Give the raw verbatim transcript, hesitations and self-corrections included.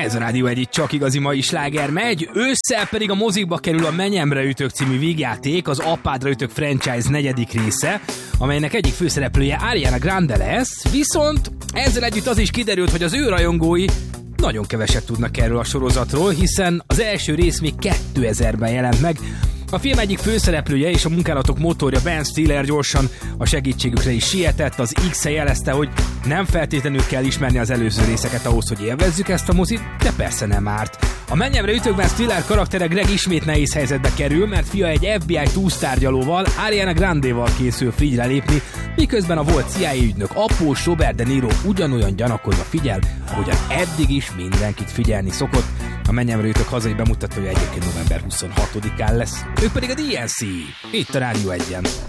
Ez a Rádió egy csak igazi mai sláger megy, ősszel pedig a mozikba kerül a Menyemre ütök című vígjáték, az Apádra ütök franchise negyedik része, amelynek egyik főszereplője Ariana Grande lesz, viszont ezzel együtt az is kiderült, hogy az ő rajongói nagyon keveset tudnak erről a sorozatról, hiszen az első rész még kétezerben jelent meg. A film egyik főszereplője és a munkálatok motorja Ben Stiller gyorsan a segítségükre is sietett, az X-e jelezte, hogy nem feltétlenül kell ismerni az előző részeket ahhoz, hogy élvezzük ezt a mozit, de persze nem árt. A Menyemre ütőkben Stiller karaktere Greg ismét nehéz helyzetbe kerül, mert fia egy ef bé i túsztárgyalóval, Ariana Grande-val készül frigyre lépni, miközben a volt cé i á ügynök após Robert De Niro ugyanolyan gyanakodva figyel, ahogyan eddig is mindenkit figyelni szokott. A Menyemre ütök hazai bemutatója egyébként november huszonhatodikán lesz. Ők pedig a dé en cé, itt a Rádió egyen.